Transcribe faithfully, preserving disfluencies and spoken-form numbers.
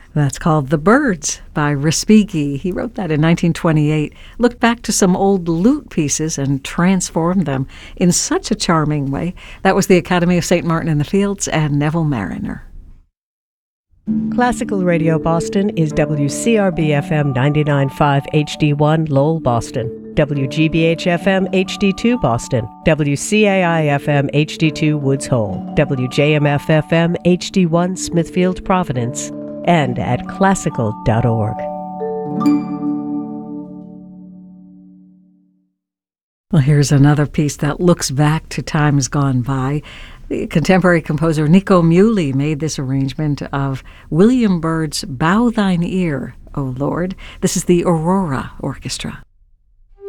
That's called The Birds by Respighi. He wrote that in nineteen twenty-eight, looked back to some old lute pieces and transformed them in such a charming way. That was the Academy of Saint Martin in the Fields and Neville Mariner. Classical Radio Boston is W C R B F M ninety-nine point five H D one Lowell, Boston, W G B H F M H D two Boston, W C A I F M H D two Woods Hole, W J M F F M H D one Smithfield, Providence, and at classical dot org. Well, here's another piece that looks back to times gone by. The contemporary composer Nico Muhly made this arrangement of William Byrd's Bow Thine Ear, O Lord. This is the Aurora Orchestra.